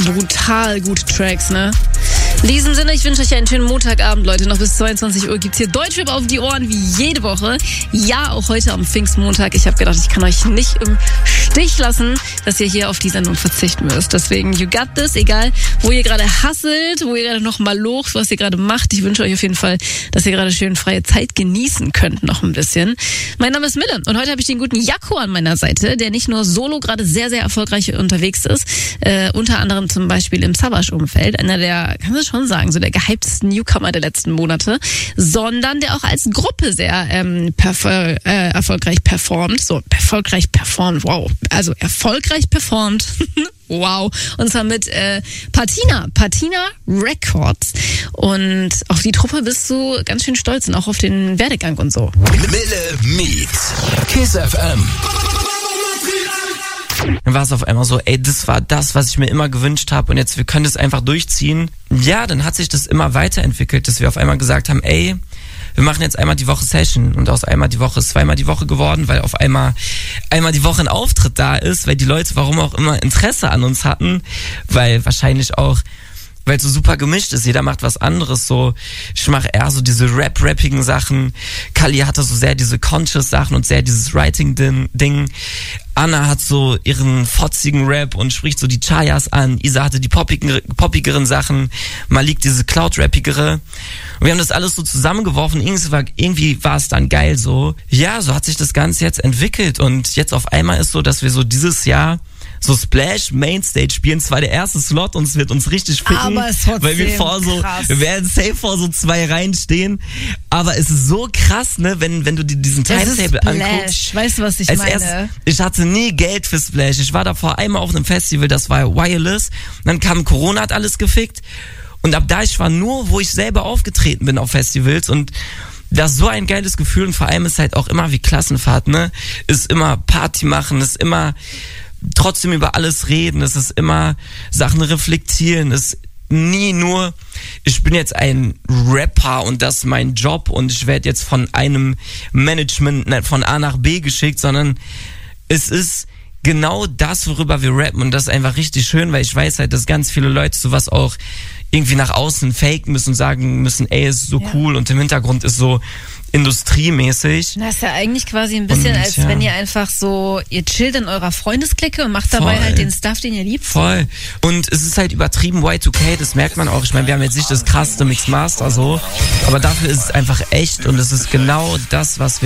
brutal gute Tracks, ne? In diesem Sinne, ich wünsche euch einen schönen Montagabend, Leute. Noch bis 22 Uhr gibt's hier Deutschrap auf die Ohren, wie jede Woche. Ja, auch heute am Pfingstmontag. Ich habe gedacht, ich kann euch nicht im Stich lassen, dass ihr hier auf die Sendung verzichten müsst. Deswegen, you got this. Egal, wo ihr gerade hustelt, wo ihr gerade noch mal locht, was ihr gerade macht. Ich wünsche euch auf jeden Fall, dass ihr gerade schön freie Zeit genießen könnt, noch ein bisschen. Mein Name ist Mille und heute habe ich den guten Jakko an meiner Seite, der nicht nur solo gerade sehr, sehr erfolgreich unterwegs ist, unter anderem zum Beispiel im Savage-Umfeld, einer der, kann man schon sagen, so der gehyptesten Newcomer der letzten Monate, sondern der auch als Gruppe sehr erfolgreich performt. Wow. Also erfolgreich performt. Wow. Und zwar mit Patina Records. Und auf die Truppe bist du ganz schön stolz und auch auf den Werdegang und so. Mille meets Kiss FM. Dann war es auf einmal so, ey, das war das, was ich mir immer gewünscht habe und jetzt, wir können das einfach durchziehen. Ja, dann hat sich das immer weiterentwickelt, dass wir auf einmal gesagt haben, ey, wir machen jetzt einmal die Woche Session und aus einmal die Woche ist zweimal die Woche geworden, weil auf einmal die Woche ein Auftritt da ist, weil die Leute, warum auch immer, Interesse an uns hatten, weil wahrscheinlich auch, weil es so super gemischt ist, jeder macht was anderes, so, ich mache eher so diese rappigen Sachen, Kali hatte so sehr diese Conscious Sachen und sehr dieses Writing-Ding, Anna hat so ihren fotzigen Rap und spricht so die Chayas an, Isa hatte die poppigeren Sachen, Malik diese Cloud-rappigere und wir haben das alles so zusammengeworfen, irgendwie war es dann geil so, ja, so hat sich das Ganze jetzt entwickelt und jetzt auf einmal ist so, dass wir so dieses Jahr so Splash Mainstage spielen, zwar der erste Slot und es wird uns richtig ficken, aber es trotzdem weil wir werden safe vor so 2 Reihen stehen, aber es ist so krass, ne, wenn du dir diesen Timetable anguckst. Weißt du, was ich meine? Ich hatte nie Geld für Splash, ich war davor einmal auf einem Festival, das war Wireless, dann kam Corona, hat alles gefickt und ab da, ich war nur, wo ich selber aufgetreten bin auf Festivals und das ist so ein geiles Gefühl und vor allem ist halt auch immer wie Klassenfahrt, ne, ist immer Party machen, ist immer trotzdem über alles reden, es ist immer Sachen reflektieren, es ist nie nur, ich bin jetzt ein Rapper und das ist mein Job und ich werde jetzt von einem Management von A nach B geschickt, sondern es ist genau das, worüber wir rappen und das ist einfach richtig schön, weil ich weiß halt, dass ganz viele Leute sowas auch irgendwie nach außen faken müssen und sagen müssen, ey, ist so cool und im Hintergrund ist so industriemäßig. Das ist ja eigentlich quasi ein bisschen, als wenn ihr einfach so, ihr chillt in eurer Freundesklicke und macht dabei halt den Stuff, den ihr liebt. Voll. Und es ist halt übertrieben Y2K, das merkt man auch. Ich meine, wir haben jetzt nicht das krasseste Mix Master so, aber dafür ist es einfach echt und es ist genau das, was wir